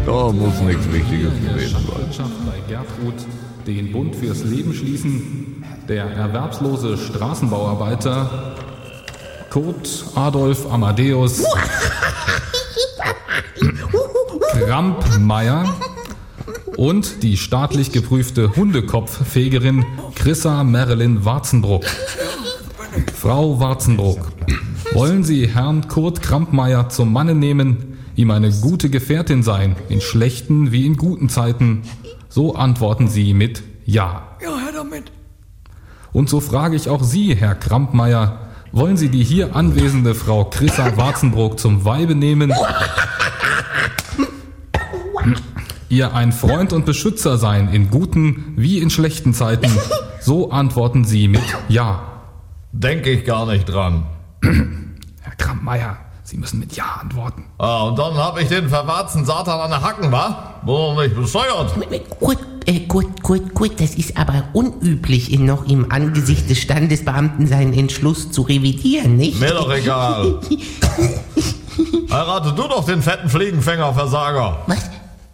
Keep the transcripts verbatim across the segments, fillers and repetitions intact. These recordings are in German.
Da muss nichts Wichtiges gewesen sein. Wirtschaft bei Gertrud den Bund fürs Leben schließen. Der erwerbslose Straßenbauarbeiter Kurt Adolf Amadeus Krampmeier und die staatlich geprüfte Hundekopffegerin Chrissa Marilyn Warzenbruck. Frau Warzenbruck, wollen Sie Herrn Kurt Krampmeier zum Manne nehmen, ihm eine gute Gefährtin sein, in schlechten wie in guten Zeiten? So antworten Sie mit Ja. Ja, Herr damit. Und so frage ich auch Sie, Herr Krampmeier, wollen Sie die hier anwesende Frau Chrissa Warzenbruck zum Weibe nehmen, ihr ein Freund und Beschützer sein, in guten wie in schlechten Zeiten? So antworten Sie mit Ja. Denke ich gar nicht dran. Herr Krampmeier, Sie müssen mit Ja antworten. Ah, und dann hab ich den verwarzten Satan an der Hacken, wa? Wo nicht bescheuert? Gut, äh, gut, gut, gut, das ist aber unüblich, in noch im Angesicht des Standesbeamten seinen Entschluss zu revidieren, nicht? Mir doch egal. Heirate du doch den fetten Fliegenfänger, Versager. Was?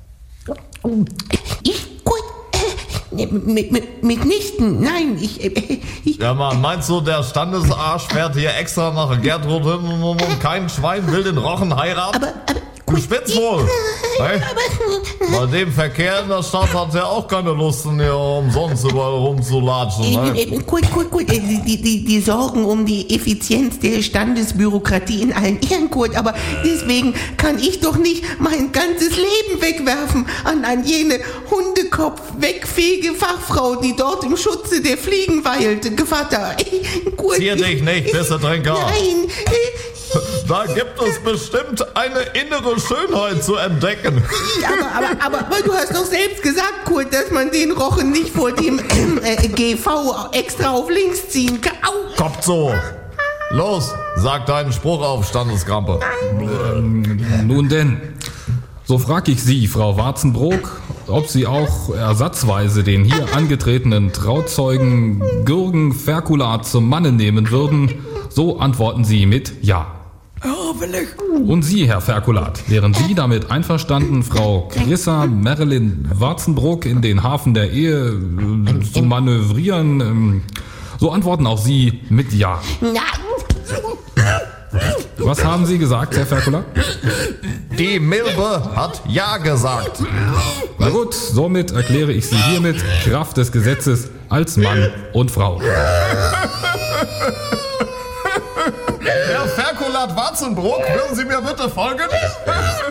Ich, gut, äh, mit, mit, mitnichten, nein, ich, äh, ich... Ja, Mann, meinst du, der Standesarsch fährt hier extra nach Gertrud hin und kein Schwein will den Rochen heiraten? Aber, aber... Du spitzt wohl. Hey? Bei dem Verkehr in der Stadt hat er auch keine Lust, hier umsonst überall rumzulatschen. Äh, äh, gut, gut, gut, äh, die, die, die Sorgen um die Effizienz der Standesbürokratie in allen Ehren, Kurt, aber deswegen kann ich doch nicht mein ganzes Leben wegwerfen an, an jene Hundekopf-wegfähige Fachfrau, die dort im Schutze der Fliegen weilt. Gevatter, äh, Kurt, Zier dich nicht, Pissetrinker. Nein, äh, Da gibt es bestimmt eine innere Schönheit zu entdecken. aber, aber, aber, aber du hast doch selbst gesagt, Kurt, dass man den Rochen nicht vor dem äh, G V extra auf links ziehen kann. Au! Kommt so. Los, sag deinen Spruch auf, Standeskrampe. Ähm, nun denn, so frag ich Sie, Frau Warzenbruck, ob Sie auch ersatzweise den hier angetretenen Trauzeugen Gürgen Ferkulat zum Manne nehmen würden. So antworten Sie mit Ja. Ja, will ich. Und Sie, Herr Ferkulat, wären Sie damit einverstanden, Frau Chrissa Marilyn Warzenbruck in den Hafen der Ehe äh, zu manövrieren? Ähm, so antworten auch Sie mit Ja. Was haben Sie gesagt, Herr Ferkulat? Die Milbe hat Ja gesagt. Na gut, somit erkläre ich Sie hiermit Kraft des Gesetzes als Mann und Frau. Herr Ferkulat Warzenbruck, würden Sie mir bitte folgen?